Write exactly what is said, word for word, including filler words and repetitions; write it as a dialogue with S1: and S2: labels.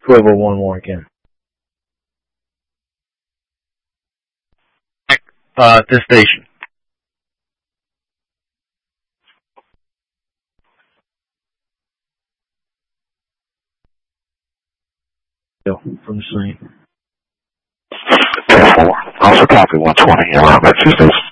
S1: twelve oh one more again. Uh, this station. From the scene.
S2: ten four. Also copy one twenty. You're on that two station.